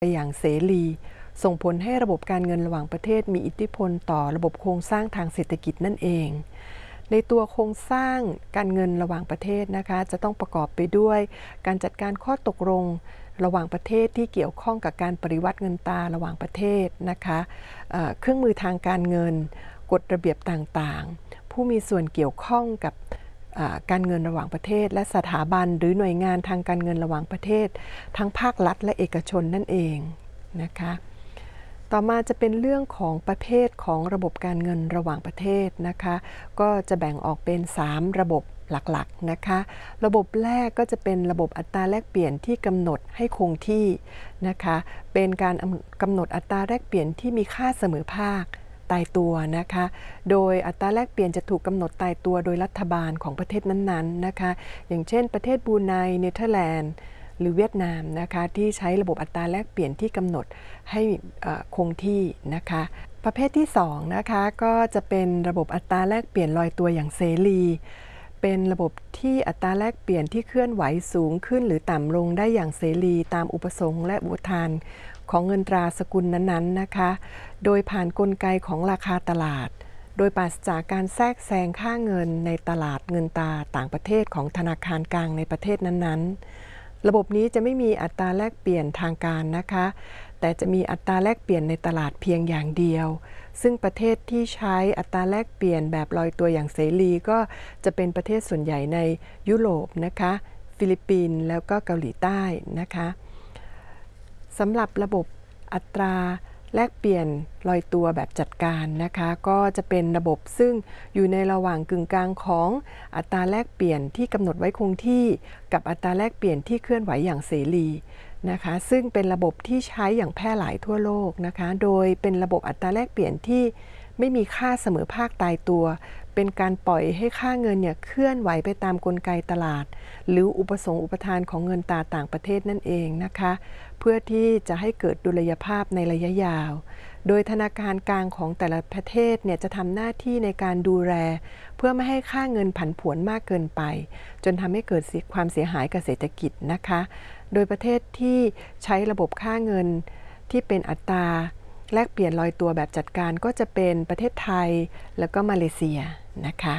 ไปอย่างเสรีส่งผลให้ระบบการเงินระหว่างประเทศมีอิทธิพลต่อระบบโครงสร้างทางเศรษฐกิจนั่นเองในตัวโครงสร้างการเงินระหว่างประเทศนะคะจะต้องประกอบไปด้วยการจัดการข้อตกลงระหว่างประเทศที่เกี่ยวข้องกับการปริวัติเงินตราระหว่างประเทศนะคะเครื่องมือทางการเงินกฎระเบียบต่างๆผู้มีส่วนเกี่ยวข้องกับการเงินระหว่างประเทศและสถาบันหรือหน่วยงานทางการเงินระหว่างประเทศทั้งภาครัฐและเอกชนนั่นเองนะคะต่อมาจะเป็นเรื่องของประเภทของระบบการเงินระหว่างประเทศนะคะก็จะแบ่งออกเป็น3ระบบหลักๆนะคะระบบแรกก็จะเป็นระบบอัตราแลกเปลี่ยนที่กำหนดให้คงที่นะคะเป็นการกำหนดอัตราแลกเปลี่ยนที่มีค่าเสมอภาคตายตัวนะคะโดยอัตราแลกเปลี่ยนจะถูกกำหนดตายตัวโดยรัฐบาลของประเทศนั้นๆนะคะอย่างเช่นประเทศบรูไนเนเธอร์แลนด์หรือเวียดนามนะคะที่ใช้ระบบอัตราแลกเปลี่ยนที่กำหนดให้คงที่นะคะประเภทที่2นะคะก็จะเป็นระบบอัตราแลกเปลี่ยนลอยตัวอย่างเสรีเป็นระบบที่อัตราแลกเปลี่ยนที่เคลื่อนไหวสูงขึ้นหรือต่ำลงได้อย่างเสรีตามอุปสงค์และอุปทานของเงินตราสกุลนั้นๆนะคะโดยผ่านกลไกของราคาตลาดโดยปราศจากการแทรกแซงค่าเงินในตลาดเงินตราต่างประเทศของธนาคารกลางในประเทศนั้นๆระบบนี้จะไม่มีอัตราแลกเปลี่ยนทางการนะคะแต่จะมีอัตราแลกเปลี่ยนในตลาดเพียงอย่างเดียวซึ่งประเทศที่ใช้อัตราแลกเปลี่ยนแบบลอยตัวอย่างเสรีก็จะเป็นประเทศส่วนใหญ่ในยุโรปนะคะฟิลิปปินส์แล้วก็เกาหลีใต้นะคะสำหรับระบบอัตราแลกเปลี่ยนลอยตัวแบบจัดการนะคะก็จะเป็นระบบซึ่งอยู่ในระหว่างกึ่งกลางของอัตราแลกเปลี่ยนที่กำหนดไว้คงที่กับอัตราแลกเปลี่ยนที่เคลื่อนไหวอย่างเสรีนะคะซึ่งเป็นระบบที่ใช้อย่างแพร่หลายทั่วโลกนะคะโดยเป็นระบบอัตราแลกเปลี่ยนที่ไม่มีค่าเสมอภาคตายตัวเป็นการปล่อยให้ค่าเงินเนี่ยเคลื่อนไหวไปตามกลไกตลาดหรืออุปสงค์อุปทานของเงินตราต่างประเทศนั่นเองนะคะเพื่อที่จะให้เกิดดุลยภาพในระยะยาวโดยธนาคารกลางของแต่ละประเทศเนี่ยจะทำหน้าที่ในการดูแลเพื่อไม่ให้ค่าเงินผันผวนมากเกินไปจนทำให้เกิดความเสียหายกับเศรษฐกิจนะคะโดยประเทศที่ใช้ระบบค่าเงินที่เป็นอัตราแลกเปลี่ยนลอยตัวแบบจัดการก็จะเป็นประเทศไทยแล้วก็มาเลเซียนะคะ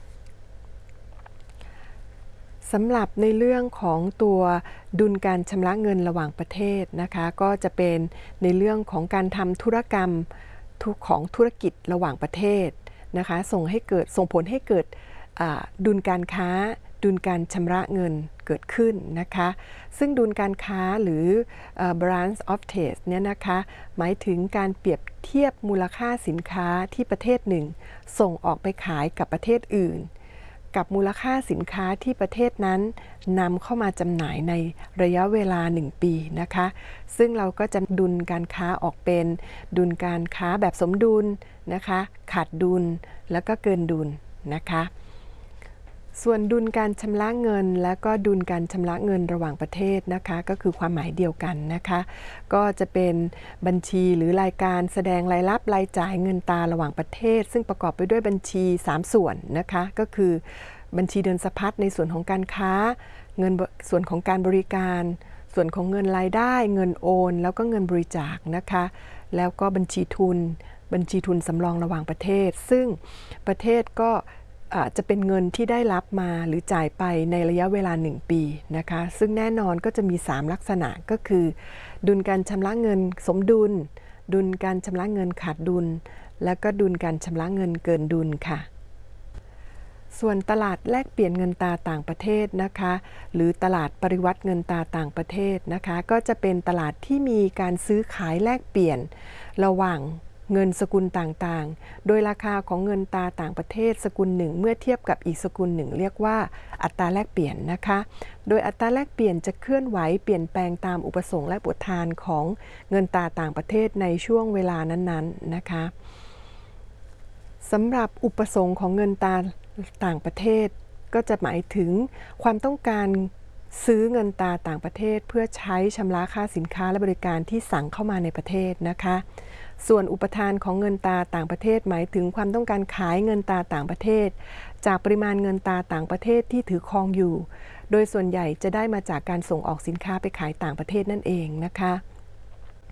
สำหรับในเรื่องของตัวดุลการชำระเงินระหว่างประเทศนะคะก็จะเป็นในเรื่องของการทำธุรกรรมของธุรกิจระหว่างประเทศนะคะส่งผลให้เกิดดุลการค้าดุลการชำระเงินเกิดขึ้นนะคะซึ่งดุลการค้าหรือ balance of trade เนี่ยนะคะหมายถึงการเปรียบเทียบมูลค่าสินค้าที่ประเทศหนึ่งส่งออกไปขายกับประเทศอื่นกับมูลค่าสินค้าที่ประเทศนั้นนำเข้ามาจำหน่ายในระยะเวลา1 ปีนะคะซึ่งเราก็จะดุลการค้าออกเป็นดุลการค้าแบบสมดุลนะคะขาดดุลแล้วก็เกินดุลนะคะส่วนดุลการชำระเงินและก็ดุลการชำระเงินระหว่างประเทศนะคะก็คือความหมายเดียวกันนะคะก็จะเป็นบัญชีหรือรายการแสดงรายรับรายจ่ายเงินตราระหว่างประเทศซึ่งประกอบไปด้วยบัญชี3 ส่วนนะคะก็คือบัญชีเดินสะพัดในส่วนของการค้าเงินส่วนของการบริการส่วนของเงินรายได้เงินโอนแล้วก็เงินบริจาคนะคะแล้วก็บัญชีทุนสำรองระหว่างประเทศซึ่งประเทศก็จะเป็นเงินที่ได้รับมาหรือจ่ายไปในระยะเวลา1 ปีนะคะซึ่งแน่นอนก็จะมี3 ลักษณะก็คือดุลการชำระเงินสมดุลดุลการชำระเงินขาดดุลและก็ดุลการชำระเงินเกินดุลค่ะส่วนตลาดแลกเปลี่ยนเงินตราต่างประเทศนะคะหรือตลาดปริวัติเงินตราต่างประเทศนะคะก็จะเป็นตลาดที่มีการซื้อขายแลกเปลี่ยนระหว่างเงินสกุลต่างๆโดยราคาของเงินตราต่างประเทศสกุลหนึ่งเมื่อเทียบกับอีกสกุลหนึ่งเรียกว่าอัตราแลกเปลี่ยนนะคะโดยอัตราแลกเปลี่ยนจะเคลื่อนไหวเปลี่ยนแปลงตามอุปสงค์และอุปทานของเงินตราต่างประเทศในช่วงเวลานั้นๆนะคะสำหรับอุปสงค์ของเงินตราต่างประเทศก็จะหมายถึงความต้องการซื้อเงินตราต่างประเทศเพื่อใช้ชำระค่าสินค้าและบริการที่สั่งเข้ามาในประเทศนะคะส่วนอุปทานของเงินตราต่างประเทศหมายถึงความต้องการขายเงินตราต่างประเทศจากปริมาณเงินตราต่างประเทศที่ถือครองอยู่โดยส่วนใหญ่จะได้มาจากการส่งออกสินค้าไปขายต่างประเทศนั่นเองนะคะ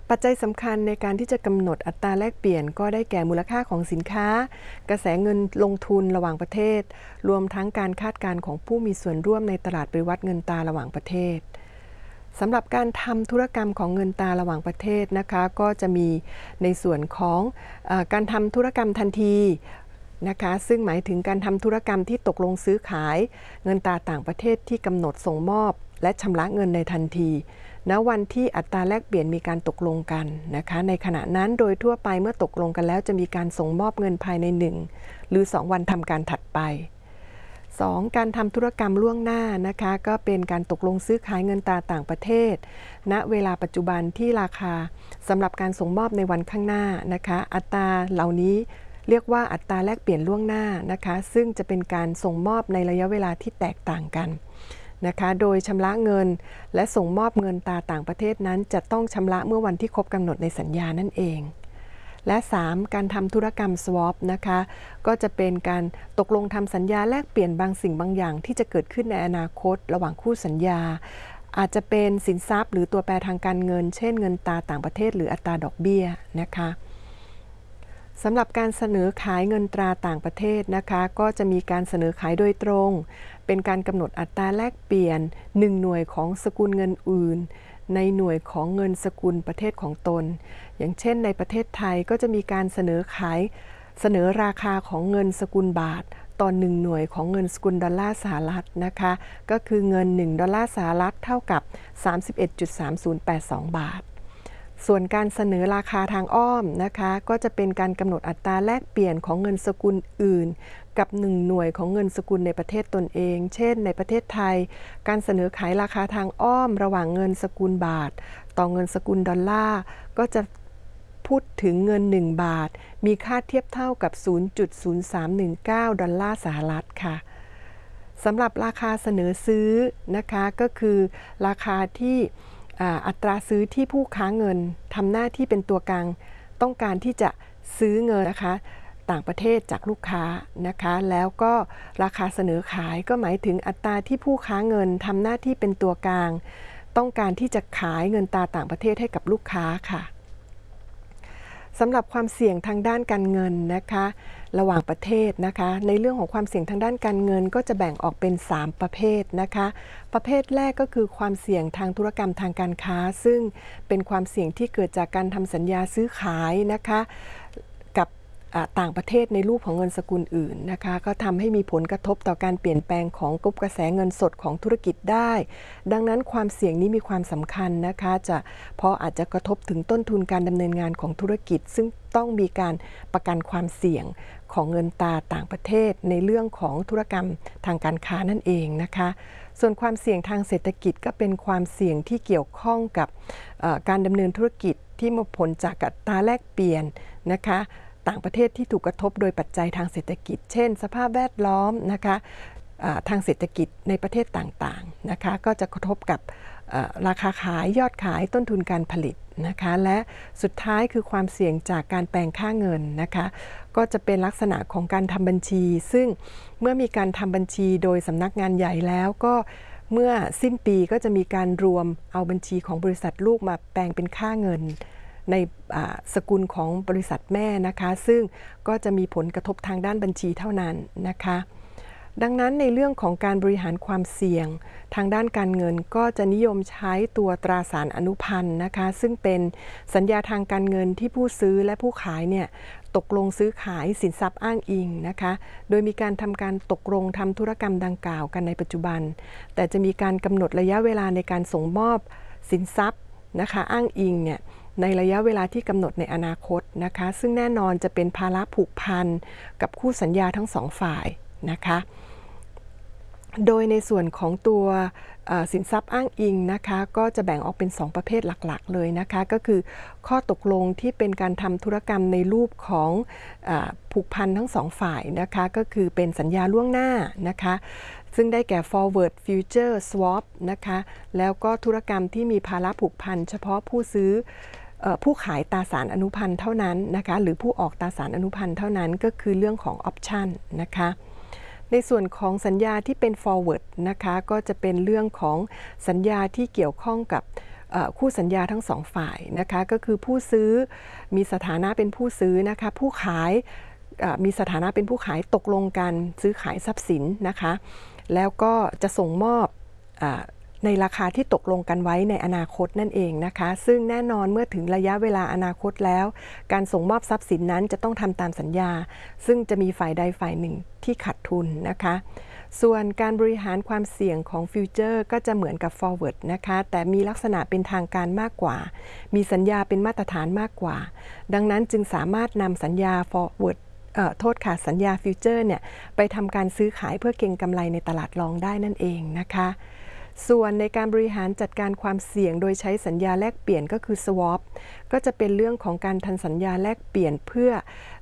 ปัจจัยสำคัญในการที่จะกำหนดอัตราแลกเปลี่ยนก็ได้แก่มูลค่าของสินค้ากระแสเงินลงทุนระหว่างประเทศรวมทั้งการคาดการณ์ของผู้มีส่วนร่วมในตลาดปริวัติเงินตราระหว่างประเทศสำหรับการทำธุรกรรมของเงินตราระหว่างประเทศนะคะก็จะมีในส่วนของการทำธุรกรรมทันทีนะคะซึ่งหมายถึงการทำธุรกรรมที่ตกลงซื้อขายเงินตราต่างประเทศที่กำหนดส่งมอบและชำระเงินในทันทีณวันที่อัตราแลกเปลี่ยนมีการตกลงกันนะคะในขณะนั้นโดยทั่วไปเมื่อตกลงกันแล้วจะมีการส่งมอบเงินภายใน1หรือ2วันทำการถัดไป2การทำธุรกรรมล่วงหน้านะคะก็เป็นการตกลงซื้อขายเงินตราต่างประเทศณเวลาปัจจุบันที่ราคาสำหรับการส่งมอบในวันข้างหน้านะคะอัตราเหล่านี้เรียกว่าอัตราแลกเปลี่ยนล่วงหน้านะคะซึ่งจะเป็นการส่งมอบในระยะเวลาที่แตกต่างกันนะคะโดยชำระเงินและส่งมอบเงินตราต่างประเทศนั้นจะต้องชำระเมื่อวันที่ครบกำหนดในสัญญานั่นเองและ3การทำธุรกรรม swap นะคะก็จะเป็นการตกลงทำสัญญาแลกเปลี่ยนบางสิ่งบางอย่างที่จะเกิดขึ้นในอนาคตระหว่างคู่สัญญาอาจจะเป็นสินทรัพย์หรือตัวแปรทางการเงินเช่นเงินตราต่างประเทศหรืออัตราดอกเบี้ยนะคะสำหรับการเสนอขายเงินตราต่างประเทศนะคะก็จะมีการเสนอขายโดยตรงเป็นการกำหนดอัตราแลกเปลี่ยน1หน่วยของสกุลเงินอื่นในหน่วยของเงินสกุลประเทศของตนอย่างเช่นในประเทศไทยก็จะมีการเสนอราคาของเงินสกุลบาทต่อ1หน่วยของเงินสกุลดอลลาร์สหรัฐนะคะก็คือเงิน1ดอลลาร์สหรัฐเท่ากับ 31.3082 บาทส่วนการเสนอราคาทางอ้อมนะคะก็จะเป็นการกำหนดอัตราแลกเปลี่ยนของเงินสกุลอื่นกับ1หน่วยของเงินสกุลในประเทศตนเองเช่นในประเทศไทยการเสนอขายราคาทางอ้อมระหว่างเงินสกุลบาทต่อเงินสกุลดอลลาร์ก็จะพูดถึงเงิน1บาทมีค่าเทียบเท่ากับ 0.0319 ดอลลาร์สหรัฐค่ะสำหรับราคาเสนอซื้อนะคะก็คือราคาที่อัตราซื้อที่ผู้ค้าเงินทำหน้าที่เป็นตัวกลางต้องการที่จะซื้อเงินนะคะต่างประเทศจากลูกค้านะคะแล้วก็ราคาเสนอขายก็หมายถึงอัตราที่ผู้ค้าเงินทำหน้าที่เป็นตัวกลางต้องการที่จะขายเงินตราต่างประเทศให้กับลูกค้าค่ะสำหรับความเสี่ยงทางด้านการเงินนะคะระหว่างประเทศนะคะในเรื่องของความเสี่ยงทางด้านการเงินก็จะแบ่งออกเป็น3ประเภทนะคะประเภทแรกก็คือความเสี่ยงทางธุรกรรมทางการค้าซึ่งเป็นความเสี่ยงที่เกิดจากการทำสัญญาซื้อขายนะคะกับต่างประเทศในรูปของเงินสกุลอื่นนะคะก็ทำให้มีผลกระทบต่อการเปลี่ยนแปลงของกระแสเงินสดของธุรกิจได้ดังนั้นความเสี่ยงนี้มีความสำคัญนะคะเพราะอาจจะกระทบถึงต้นทุนการดำเนินงานของธุรกิจซึ่งต้องมีการประกันความเสี่ยงของเงินตราต่างประเทศในเรื่องของธุรกรรมทางการค้านั่นเองนะคะส่วนความเสี่ยงทางเศรษฐกิจก็เป็นความเสี่ยงที่เกี่ยวข้องกับการดำเนินธุรกิจที่มีผลจากอัตราแลกเปลี่ยนนะคะต่างประเทศที่ถูกกระทบโดยปัจจัยทางเศรษฐกิจเช่นสภาพแวดล้อมนะคะทางเศรษฐกิจในประเทศต่างๆนะคะก็จะกระทบกับราคาขายยอดขายต้นทุนการผลิตนะคะและสุดท้ายคือความเสี่ยงจากการแปลงค่าเงินนะคะก็จะเป็นลักษณะของการทำบัญชีซึ่งเมื่อมีการทำบัญชีโดยสำนักงานใหญ่แล้วก็เมื่อสิ้นปีก็จะมีการรวมเอาบัญชีของบริษัทลูกมาแปลงเป็นค่าเงินในสกุลของบริษัทแม่นะคะซึ่งก็จะมีผลกระทบทางด้านบัญชีเท่านั้นนะคะดังนั้นในเรื่องของการบริหารความเสี่ยงทางด้านการเงินก็จะนิยมใช้ตัวตราสารอนุพันธ์นะคะซึ่งเป็นสัญญาทางการเงินที่ผู้ซื้อและผู้ขายเนี่ยตกลงซื้อขายสินทรัพย์อ้างอิงนะคะโดยมีการทำการตกลงทำธุรกรรมดังกล่าวกันในปัจจุบันแต่จะมีการกำหนดระยะเวลาในการส่งมอบสินทรัพย์นะคะอ้างอิงเนี่ยในระยะเวลาที่กำหนดในอนาคตนะคะซึ่งแน่นอนจะเป็นภาระผูกพันกับคู่สัญญาทั้งสองฝ่ายนะคะโดยในส่วนของตัวสินทรัพย์อ้างอิงนะคะก็จะแบ่งออกเป็น2ประเภทหลักๆเลยนะคะก็คือข้อตกลงที่เป็นการทำธุรกรรมในรูปของผูกพันทั้ง2ฝ่ายนะคะก็คือเป็นสัญญาล่วงหน้านะคะซึ่งได้แก่ forward future swap นะคะแล้วก็ธุรกรรมที่มีภาระผูกพันเฉพาะผู้ซื้อผู้ขายตราสารอนุพันธ์เท่านั้นนะคะหรือผู้ออกตราสารอนุพันธ์เท่านั้นก็คือเรื่องของ option นะคะในส่วนของสัญญาที่เป็น forward นะคะก็จะเป็นเรื่องของสัญญาที่เกี่ยวข้องกับคู่สัญญาทั้งสองฝ่ายนะคะก็คือผู้ซื้อมีสถานะเป็นผู้ซื้อนะคะผู้ขายมีสถานะเป็นผู้ขายตกลงกันซื้อขายทรัพย์สินนะคะแล้วก็จะส่งมอบในราคาที่ตกลงกันไว้ในอนาคตนั่นเองนะคะซึ่งแน่นอนเมื่อถึงระยะเวลาอนาคตแล้วการส่งมอบทรัพย์สินนั้นจะต้องทำตามสัญญาซึ่งจะมีฝ่ายใดฝ่ายหนึ่งที่ขาดทุนนะคะส่วนการบริหารความเสี่ยงของฟิวเจอร์ก็จะเหมือนกับ forward นะคะแต่มีลักษณะเป็นทางการมากกว่ามีสัญญาเป็นมาตรฐานมากกว่าดังนั้นจึงสามารถนำสัญญา forwardสัญญาฟิวเจอร์เนี่ยไปทำการซื้อขายเพื่อเก็งกำไรในตลาดรองได้นั่นเองนะคะส่วนในการบริหารจัดการความเสี่ยงโดยใช้สัญญาแลกเปลี่ยนก็คือ swap ก็จะเป็นเรื่องของการทำสัญญาแลกเปลี่ยนเพื่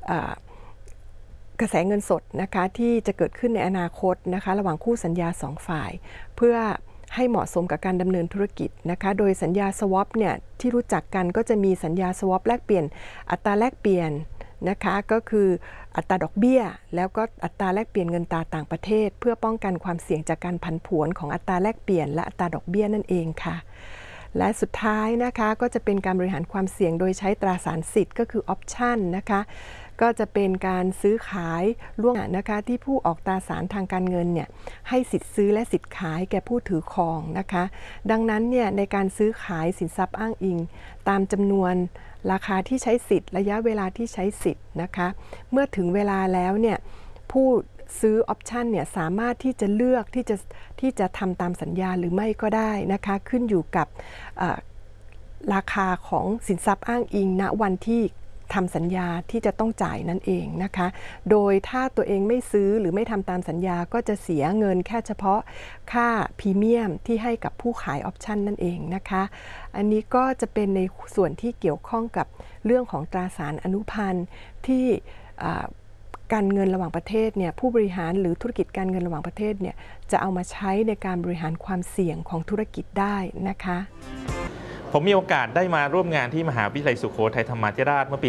อกระแสเงินสดนะคะที่จะเกิดขึ้นในอนาคตนะคะระหว่างคู่สัญญา2ฝ่ายเพื่อให้เหมาะสมกับการดำเนินธุรกิจนะคะโดยสัญญา swap เนี่ยที่รู้จักกันก็จะมีสัญญา swap แลกเปลี่ยนอัตราแลกเปลี่ยนนะคะก็คืออัตราดอกเบี้ยแล้วก็อัตราแลกเปลี่ยนเงินตราต่างประเทศเพื่อป้องกันความเสี่ยงจากการผันผวนของอัตราแลกเปลี่ยนและอัตราดอกเบี้ยนั่นเองค่ะและสุดท้ายนะคะก็จะเป็นการบริหารความเสี่ยงโดยใช้ตราสารสิทธิ์ก็คือออปชั่นนะคะก็จะเป็นการซื้อขายล่วงหน้านะคะที่ผู้ออกตราสารทางการเงินเนี่ยให้สิทธิ์ซื้อและสิทธิ์ขายแก่ผู้ถือครองนะคะดังนั้นเนี่ยในการซื้อขายสินทรัพย์อ้างอิงตามจำนวนราคาที่ใช้สิทธิ์ระยะเวลาที่ใช้สิทธิ์นะคะเมื่อถึงเวลาแล้วเนี่ยผู้ซื้อออปชันเนี่ยสามารถที่จะเลือกที่จะทำตามสัญญาหรือไม่ก็ได้นะคะขึ้นอยู่กับราคาของสินทรัพย์อ้างอิงณวันที่ทำสัญญาที่จะต้องจ่ายนั่นเองนะคะโดยถ้าตัวเองไม่ซื้อหรือไม่ทำตามสัญญาก็จะเสียเงินแค่เฉพาะค่าพรีเมียมที่ให้กับผู้ขายออปชันนั่นเองนะคะอันนี้ก็จะเป็นในส่วนที่เกี่ยวข้องกับเรื่องของตราสารอนุพันธ์ที่การเงินระหว่างประเทศเนี่ยผู้บริหารหรือธุรกิจการเงินระหว่างประเทศเนี่ยจะเอามาใช้ในการบริหารความเสี่ยงของธุรกิจได้นะคะผมมีโอกาสได้มาร่วมงานที่มหาวิทยาลัยสุโขทัยธรรมาธิราชเมื่อปี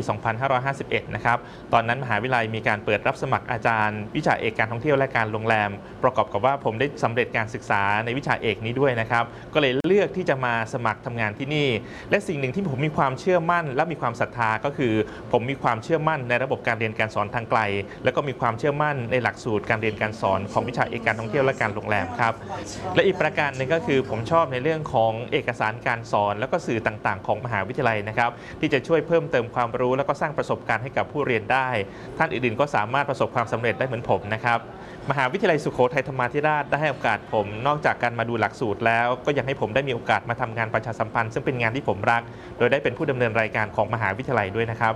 2551 นะครับตอนนั้นมหาวิทยาลัยมีการเปิดรับสมัครอาจารย์วิชาเอกการท่องเที่ยวและการโรงแรมประกอบกับว่าผมได้สำเร็จการศึกษาในวิชาเอกนี้ด้วยนะครับก็เลยเลือกที่จะมาสมัครทำงานที่นี่และสิ่งหนึ่งที่ผมมีความเชื่อมั่นและมีความศรัทธาก็คือผมมีความเชื่อมั่นในระบบการเรียนการสอนทางไกลแล้วก็มีความเชื่อมั่นในหลักสูตรการเรียนการสอนของวิชาเอกการท่องเที่ยวและการโรงแรมครับและอีกประการหนึ่งก็คือผมชอบในเรื่องของเอกสารการสอนแล้วก็สื่อต่างๆของมหาวิทยาลัยนะครับที่จะช่วยเพิ่มเติมความรู้แล้วก็สร้างประสบการณ์ให้กับผู้เรียนได้ท่านอื่นๆก็สามารถประสบความสำเร็จได้เหมือนผมนะครับมหาวิทยาลัยสุโขทัยธรรมาธิราชได้ให้โอกาสผมนอกจากการมาดูหลักสูตรแล้วก็ยังให้ผมได้มีโอกาสมาทำงานประชาสัมพันธ์ซึ่งเป็นงานที่ผมรักโดยได้เป็นผู้ดำเนินรายการของมหาวิทยาลัยด้วยนะครับ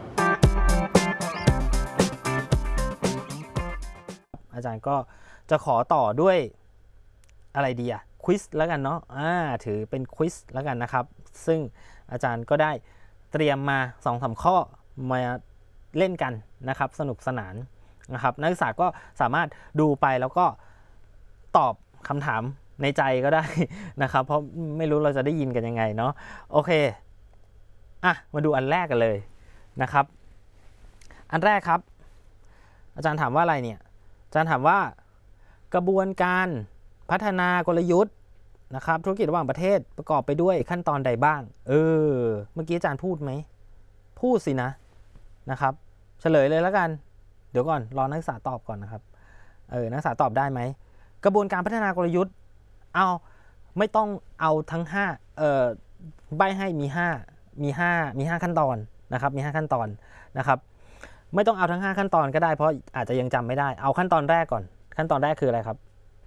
อาจารย์ก็จะขอต่อด้วยอะไรดีอะควิซแล้วกันเนาะถือเป็นควิซแล้วกันนะครับซึ่งอาจารย์ก็ได้เตรียมมา 2-3 ข้อมาเล่นกันนะครับสนุกสนานนะครับนักศึกษาก็สามารถดูไปแล้วก็ตอบคำถามในใจก็ได้นะครับเพราะไม่รู้เราจะได้ยินกันยังไงเนาะโอเคมาดูอันแรกกันเลยนะครับอันแรกครับอาจารย์ถามว่าอะไรเนี่ยอาจารย์ถามว่ากระบวนการพัฒนากลยุทธ์นะครับธุรกิจระหว่างประเทศประกอบไปด้วยขั้นตอนใดบ้างเมื่อกี้อาจารย์พูดไหมพูดสินะครับเฉลยเลยแล้วกันเดี๋ยวก่อนรอนักศึกษาตอบก่อนนะครับนักศึกษาตอบได้ไหมกระบวนการพัฒนากลยุทธ์ไม่ต้องเอาทั้ง5ใบให้มี5ขั้นตอนนะครับมี5ขั้นตอนนะครับไม่ต้องเอาทั้ง5ขั้นตอนก็ได้เพราะอาจจะยังจำไม่ได้เอาขั้นตอนแรกก่อนขั้นตอนแรกคืออะไรครับ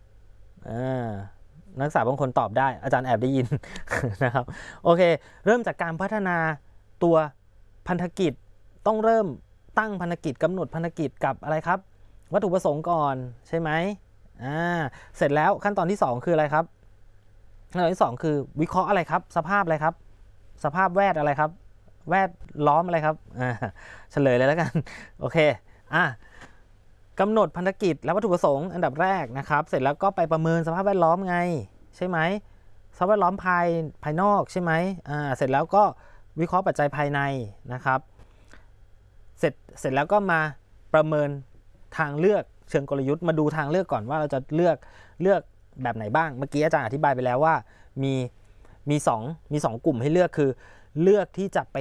นักศึกษาบางคนตอบได้อาจารย์แอบได้ยิน นะครับโอเคเริ่มจากการพัฒนาตัวพันธกิจต้องเริ่มตั้งพันธกิจกำหนดพันธกิจกับอะไรครับวัตถุประสงค์ก่อนใช่ไหมเสร็จแล้วขั้นตอนที่2คืออะไรครับขั้นตอนที่2คือวิเคราะห์อะไรครับสภาพอะไรครับสภาพแวดอะไรครับแวดล้อมอะไรครับเฉลยเลยแล้วกันโอเคกำหนดพันธกิจและวัตถุประสงค์อันดับแรกนะครับเสร็จแล้วก็ไปประเมินสภาพแวดล้อมไงใช่ไหมสภาพแวดล้อมภายนอกใช่ไหมเสร็จแล้วก็วิเคราะห์ปัจจัยภายในนะครับเสร็จแล้วก็มาประเมินทางเลือกเชิงกลยุทธ์มาดูทางเลือกก่อนว่าเราจะเลือกแบบไหนบ้างเมื่อกี้อาจารย์อธิบายไปแล้วว่ามี2กลุ่มให้เลือกคือเลือกที่จะไป